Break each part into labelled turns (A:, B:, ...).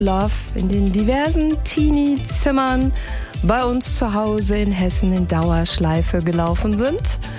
A: Love in den diversen Teenie-Zimmern bei uns zu Hause in Hessen in Dauerschleife gelaufen sind.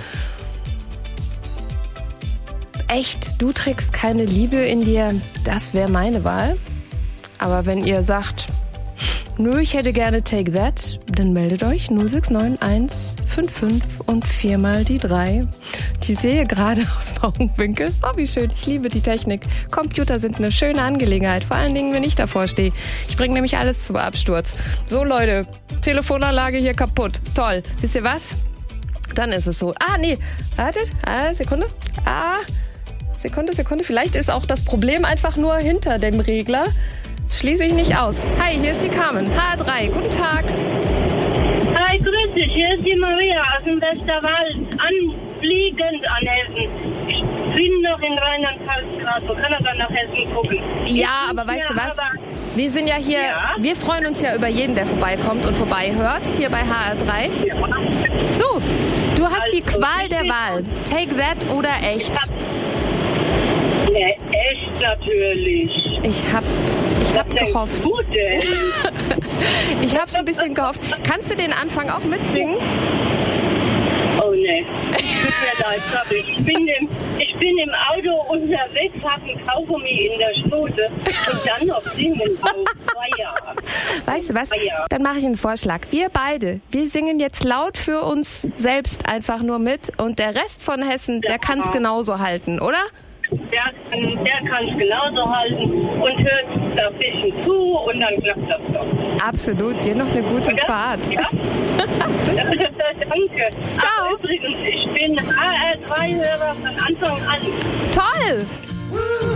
A: Echt, du trägst keine Liebe in dir, das wäre meine Wahl. Aber wenn ihr sagt, nö, ich hätte gerne Take That, dann meldet euch 0691 55 und 4 mal die 3. Die sehe gerade aus dem Augenwinkel. Oh, wie schön, ich liebe die Technik. Computer sind eine schöne Angelegenheit, vor allen Dingen, wenn ich davor stehe. Ich bringe nämlich alles zum Absturz. So Leute, Telefonanlage hier kaputt. Toll. Wisst ihr was? Dann ist es so. Nee, wartet. Sekunde. Sekunde. Vielleicht ist auch das Problem einfach nur hinter dem Regler. Schließe ich nicht aus. Hi, hier ist die Carmen. HR3, guten Tag.
B: Hi, grüß dich. Hier ist die Maria aus dem Westerwald. Anfliegend an Hessen. Ich bin noch in Rheinland-Pfalz gerade. So kann er dann nach Hessen gucken.
A: Ja, aber weißt du was? Wir sind ja hier, wir freuen uns ja über jeden, der vorbeikommt und vorbeihört, hier bei HR3.
B: Ja.
A: So, du hast die Qual der Wahl. Take That oder echt?
B: Ja, echt natürlich.
A: Ich hab gehofft.
B: Gut, ey.
A: Ich hab's ein bisschen gehofft. Kannst du den Anfang auch mitsingen?
B: Oh ne, tut mir leid, sorry. Ich bin im Auto unterwegs, hab einen Kaugummi in der Stute und dann noch singen.
A: Weißt du was? Dann mache ich einen Vorschlag. Wir beide, wir singen jetzt laut für uns selbst einfach nur mit und der Rest von Hessen, der kann's genauso halten, oder?
B: Der kann es genauso halten und hört da ein bisschen zu und dann klappt das doch.
A: Absolut, dir noch eine gute Fahrt.
B: Ja. Danke.
A: Ciao.
B: Übrigens, ich bin HR3-Hörer von Anfang an.
A: Toll!